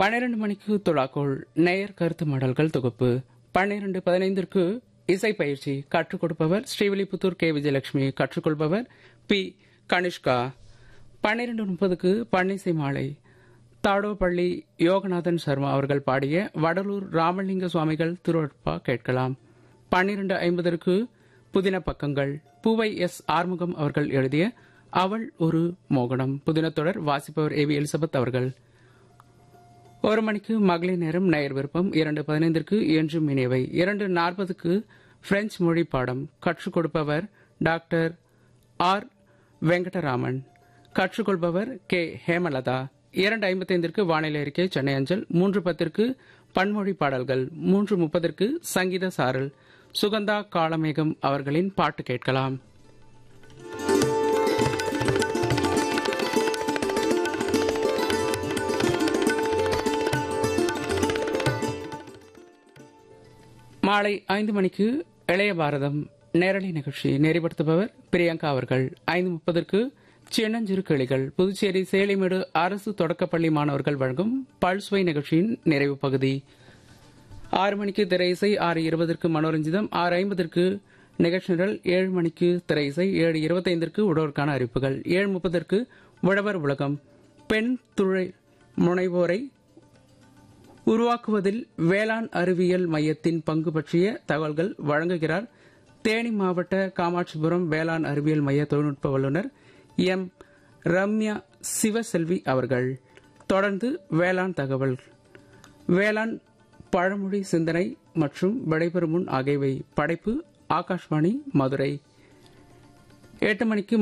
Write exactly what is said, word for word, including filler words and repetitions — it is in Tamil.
பன்னிரண்டு மணிக்கு துலாக்கோள் நேயர் கருத்து மடல்கள் தொகுப்பு. பன்னிரண்டு பதினைந்திற்கு இசை பயிற்சி கற்றுக் கொடுப்பவர் ஸ்ரீவில்லிபுத்தூர் கே விஜயலட்சுமி, கற்றுக்கொள்பவர் பி கனிஷ்கா. பன்னிரண்டு முப்பதுக்கு பன்னிசை மாலை தாடோப்பள்ளி யோகநாதன் சர்மா அவர்கள் பாடிய வடலூர் ராமலிங்க சுவாமிகள் திருவற்பா கேட்கலாம். பன்னிரண்டு ஐம்பதற்கு புதின பக்கங்கள் பூவை எஸ் ஆறுமுகம் அவர்கள் எழுதிய அவள் ஒரு மோகனம் புதினத்தொடர் வாசிப்பவர் ஏ வி எலிசபெத் அவர்கள். ஒரு மணிக்கு மகளிர் நேரம் நேயர் விருப்பம். இரண்டு பதினைந்திற்கு என்றும் இணைவை. இரண்டு நாற்பதுக்கு பிரெஞ்சு மொழி பாடம் கற்றுக் கொடுப்பவர் doctor R Venkataraman, கற்றுக்கொள்பவர் K Hemalatha. இரண்டு ஐம்பத்தைந்திற்கு வானிலை அறிக்கை சென்னை அஞ்சல். மூன்று பத்திற்கு பன்மொழி பாடல்கள். மூன்று முப்பதற்கு சங்கீத சாரல் சுகந்தா காளமேகம் அவர்களின் பாட்டு கேட்கலாம். மாலை ஐந்து மணிக்கு இளைய பாரதம் நேரலை நிகழ்ச்சி நெறிப்படுத்துபவர் பிரியங்கா அவர்கள். ஐந்து முப்பதற்கு சின்னஞ்சிறு கிளிகள் புதுச்சேரி சேலிமேடு அரசு தொடக்கப்பள்ளி மாணவர்கள் வழங்கும் பல்சுவை நிகழ்ச்சியின் நிறைவு பகுதி. ஆறு மணிக்கு திரை இசை. ஆறு இருபதற்கு மனோரஞ்சிதம். ஆறு ஐம்பதற்கு நிகழ்ச்சி நிரல். ஏழு மணிக்கு திரை இசை. ஏழு இருபத்தைந்திற்கு உழவருக்கான அறிவிப்புகள். ஏழு முப்பதற்கு உழவர் உலகம் பெண் தொழில் முனைவோரை உருவாக்குவதில் வேளாண் அறிவியல் மையத்தின் பங்கு பற்றிய தகவல்கள் வழங்குகிறார் தேனி மாவட்ட காமாட்சிபுரம் வேளாண் அறிவியல் மைய தொழில்நுட்ப வல்லுநர் எம் ரம்யா சிவசெல்வி அவர்கள். தொடர்ந்து வேளாண் தகவல், வேளாண் பழமொழி சிந்தனை மற்றும் விடைபெறும் முன் ஆகியவை. படைப்பு ஆகாஷ்வாணி மதுரை. எட்டு மணிக்கு